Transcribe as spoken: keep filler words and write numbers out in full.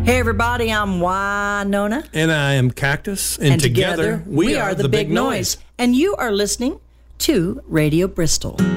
Hey everybody, I'm Winona. And I am Cactus. And, And together, together, we, are, the, Big Noise. And you are listening to Radio Bristol.